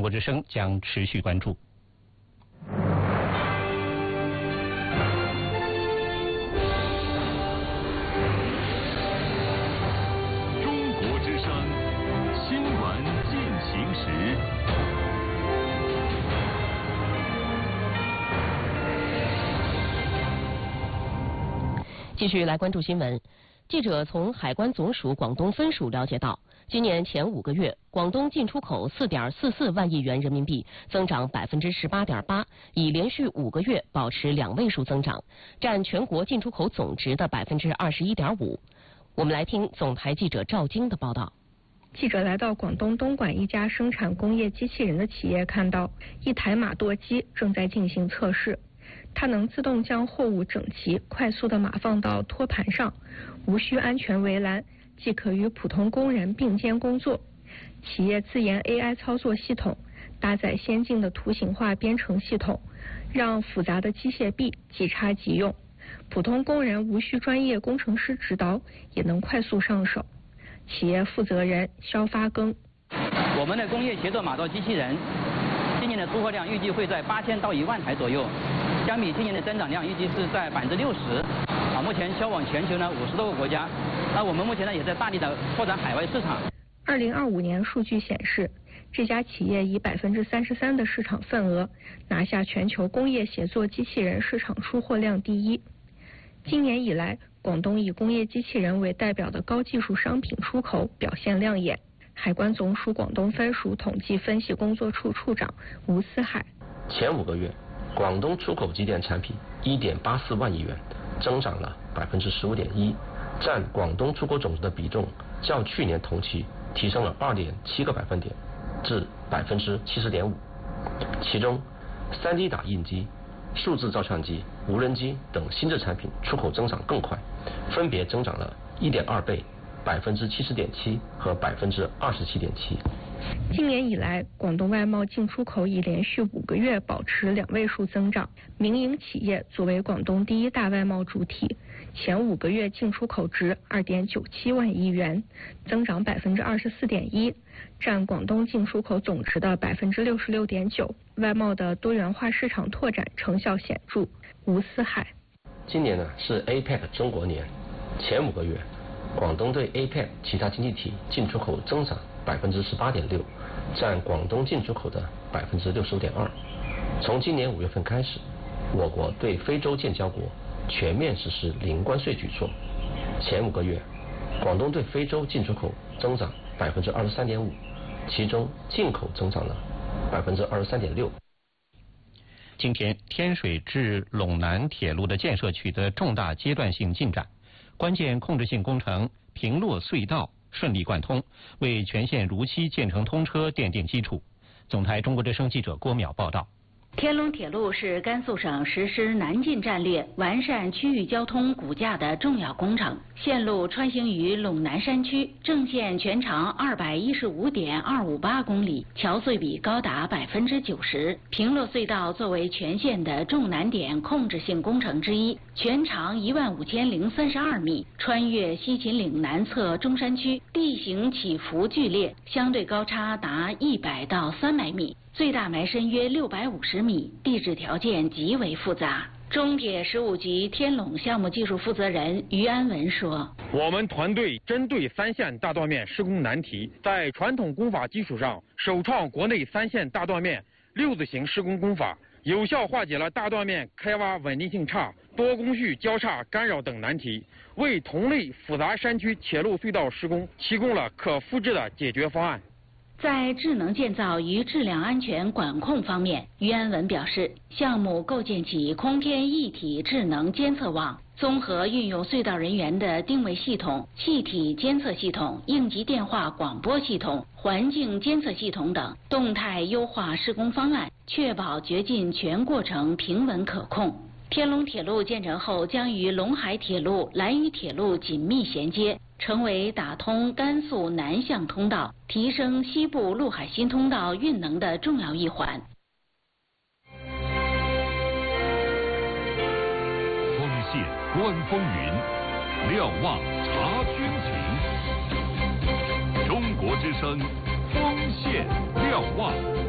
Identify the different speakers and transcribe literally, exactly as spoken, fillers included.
Speaker 1: 国之声将持续关注。
Speaker 2: 中国之声新闻进行时。
Speaker 3: 继续来关注新闻。记者从海关总署广东分署了解到，今年前五个月，广东进出口四点四四万亿元人民币，增长百分之十八点八，已连续五个月保持两位数增长，占全国进出口总值的百分之二十一点五。我们来听总台记者赵晶的报道。
Speaker 4: 记者来到广东东莞一家生产工业机器人的企业，看到一台码垛机正在进行测试。它能自动将货物整齐、快速地码放到托盘上，无需安全围栏，既可与普通工人并肩工作。企业自研 A I 操作系统，搭载先进的图形化编程系统，让复杂的机械臂即插即用，普通工人无需专业工程师指导，也能快速上手。企业负责人肖发庚：
Speaker 5: 我们的工业协作码垛机器人，今年的出货量预计会在八千到一万台左右。相比去年的增长量，预计是在百分之六十。啊，目前销往全球呢五十多个国家。那我们目前呢也在大力的拓展海外市场。
Speaker 4: 二零二五年数据显示，这家企业以百分之三十三的市场份额，拿下全球工业协作机器人市场出货量第一。今年以来，广东以工业机器人为代表的高技术商品出口表现亮眼。海关总署广东分署统计分析工作处处长吴思海：
Speaker 6: 前五个月，广东出口机电产品 一点八四万亿元，增长了百分之十五点一，占广东出口总值的比重较去年同期提升了二点七个百分点，至百分之七十点五。其中，三 D 打印机、数字照相机、无人机等新质产品出口增长更快，分别增长了一点二倍、百分之七十点七和百分之二十七点七。
Speaker 4: 今年以来，广东外贸进出口已连续五个月保持两位数增长。民营企业作为广东第一大外贸主体，前五个月进出口值二点九七万亿元，增长百分之二十四点一，占广东进出口总值的百分之六十六点九。外贸的多元化市场拓展成效显著。吴思海：
Speaker 6: 今年呢是 A P E C 中国年，前五个月，广东对 A P E C 其他经济体进出口增长百分之十八点六，占广东进出口的百分之六十五点二。从今年五月份开始，我国对非洲建交国全面实施零关税举措。前五个月，广东对非洲进出口增长百分之二十三点五，其中进口增长了百分之二十三点六。
Speaker 1: 今天，天水至陇南铁路的建设取得重大阶段性进展，关键控制性工程平洛隧道顺利贯通，为全线如期建成通车奠定基础。总台中国之声记者郭淼报道。
Speaker 7: 天龙铁路是甘肃省实施南进战略、完善区域交通骨架的重要工程。线路穿行于陇南山区，正线全长二百一十五点二五八公里，桥隧比高达百分之九十。平洛隧道作为全线的重难点控制性工程之一，全长一万五千零三十二米，穿越西秦岭南侧中山区，地形起伏剧烈，相对高差达一百到三百米。最大埋深约六百五十米，地质条件极为复杂。中铁十五局天陇项目技术负责人于安文说：“
Speaker 8: 我们团队针对三线大断面施工难题，在传统工法基础上，首创国内三线大断面六字形施工工法，有效化解了大断面开挖稳定性差、多工序交叉干扰等难题，为同类复杂山区铁路隧道施工提供了可复制的解决方案。”
Speaker 7: 在智能建造与质量安全管控方面，于安文表示，项目构建起空天一体智能监测网，综合运用隧道人员的定位系统、气体监测系统、应急电话广播系统、环境监测系统等，动态优化施工方案，确保掘进全过程平稳可控。天龙铁路建成后，将与陇海铁路、兰渝铁路紧密衔接，成为打通甘肃南向通道、提升西部陆海新通道运能的重要一环。
Speaker 2: 风线观风云，瞭望察军情。中国之声，风线瞭望。